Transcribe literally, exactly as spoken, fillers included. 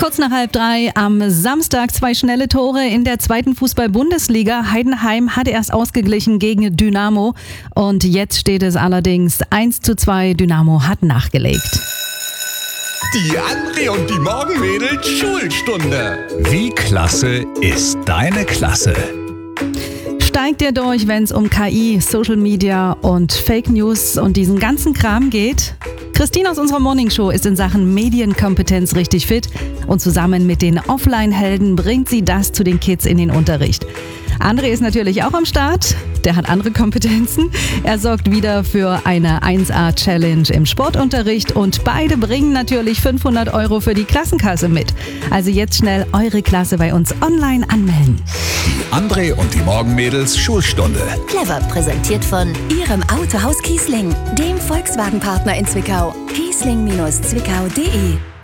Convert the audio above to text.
Kurz nach halb drei am Samstag zwei schnelle Tore in der zweiten Fußball-Bundesliga. Heidenheim hat erst ausgeglichen gegen Dynamo und jetzt steht es allerdings eins zu zwei. Dynamo hat nachgelegt. Die André und die Morgenmädels Schulstunde. Wie klasse ist deine Klasse? Steigt ihr durch, wenn es um K I, Social Media und Fake News und diesen ganzen Kram geht? Christine aus unserer Morningshow ist in Sachen Medienkompetenz richtig fit und zusammen mit den Offline-Helden bringt sie das zu den Kids in den Unterricht. André ist natürlich auch am Start, der hat andere Kompetenzen. Er sorgt wieder für eine eins A-Challenge im Sportunterricht und beide bringen natürlich fünfhundert Euro für die Klassenkasse mit. Also jetzt schnell eure Klasse bei uns online anmelden. Die André und die Morgenmädels Schulstunde. Clever präsentiert von Ihrem Autohaus Kiesling, dem Volkswagen-Partner in Zwickau. kiesling Bindestrich zwickau punkt de